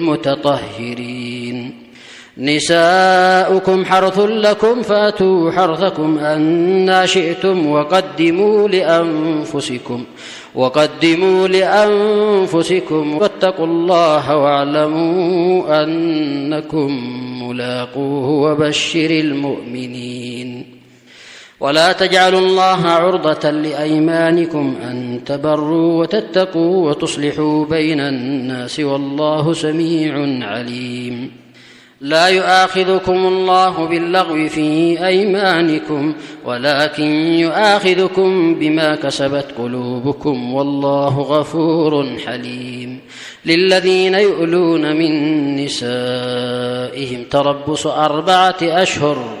متطهرين. نساؤكم حرث لكم فأتوا حرثكم أنى شئتم وقدموا لأنفسكم واتقوا الله واعلموا أنكم ملاقوه وبشر المؤمنين. ولا تجعلوا الله عرضة لأيمانكم أن تبروا وتتقوا وتصلحوا بين الناس والله سميع عليم. لا يؤاخذكم الله باللغو في أيمانكم ولكن يؤاخذكم بما كسبت قلوبكم والله غفور حليم. للذين يؤلون من نسائهم تربص 4 أشهر